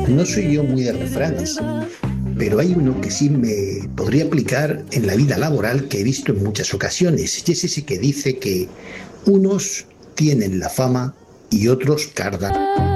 No soy yo muy de refranes, pero hay uno que sí me podría aplicar en la vida laboral que he visto en muchas ocasiones, y es ese que dice que unos tienen la fama y otros cardan.